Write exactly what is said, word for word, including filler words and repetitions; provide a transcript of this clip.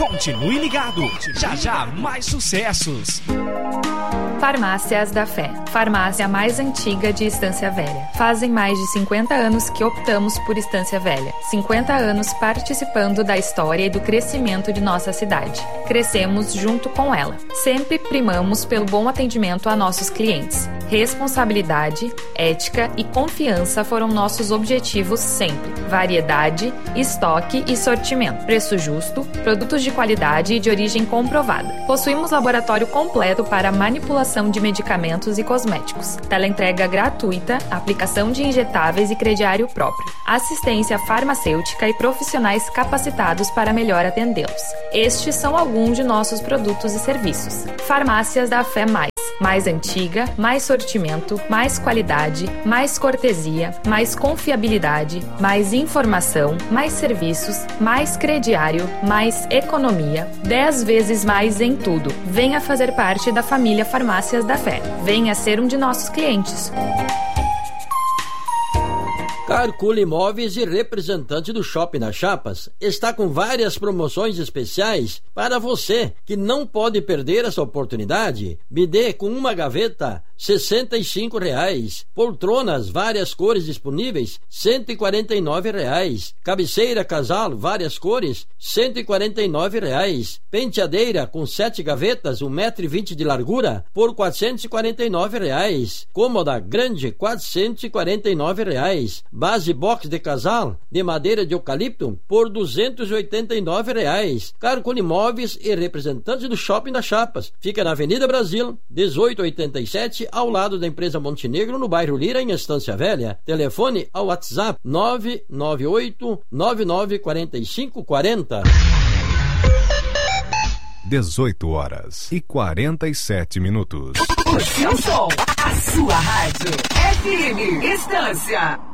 Continue ligado, já já mais sucessos. Farmácias da Fé, farmácia mais antiga de Estância Velha. Fazem mais de cinquenta anos que optamos por Estância Velha. cinquenta anos participando da história e do crescimento de nossa cidade. Crescemos junto com ela. Sempre primamos pelo bom atendimento a nossos clientes. Responsabilidade, ética e confiança foram nossos objetivos sempre. Variedade, estoque e sortimento. Preço justo, produtos de qualidade e de origem comprovada. Possuímos laboratório completo para manipulação de medicamentos e cosméticos. Teleentrega gratuita, aplicação de injetáveis e crediário próprio. Assistência farmacêutica e profissionais capacitados para melhor atendê-los. Estes são alguns de nossos produtos e serviços. Farmácias da Fé Mais. Mais antiga, mais sortimento, mais qualidade, mais cortesia, mais confiabilidade, mais informação, mais serviços, mais crediário, mais economia, dez vezes mais em tudo. Venha fazer parte da família Farmácias da Fé. Venha ser um de nossos clientes. Carcula Imóveis e representante do Shopping das Chapas está com várias promoções especiais para você que não pode perder essa oportunidade. Bidê com uma gaveta, sessenta e cinco reais. Poltronas, várias cores disponíveis, cento e quarenta e nove reais. Cabeceira casal, várias cores, cento e quarenta e nove reais. Penteadeira com sete gavetas, um metro e vinte de largura, por quatrocentos e quarenta e nove reais. Cômoda grande, quatrocentos e quarenta e nove reais. Base box de casal de madeira de eucalipto por duzentos e oitenta e nove reais. Carcula Imóveis e representante do Shopping das Chapas. Fica na Avenida Brasil, dezoito oitenta e sete, ao lado da empresa Montenegro, no bairro Lira, em Estância Velha. Telefone ao WhatsApp nove nove oito nove nove quatro cinco quatro zero. dezoito horas e quarenta e sete minutos. O seu som, a sua rádio. F M Estância.